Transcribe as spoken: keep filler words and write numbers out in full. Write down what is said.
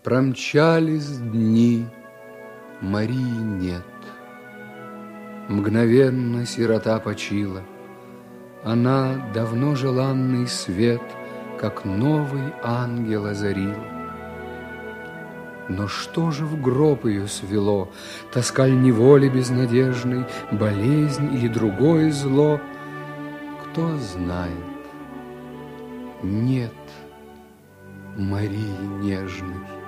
Промчались дни, Марии нет. Мгновенно сирота почила. Она давно желанный свет, как новый ангел озарила. Но что же в гроб ее свело? Тоска ль неволи безнадежной, болезнь или другое зло? Кто знает? Нет Марии нежной.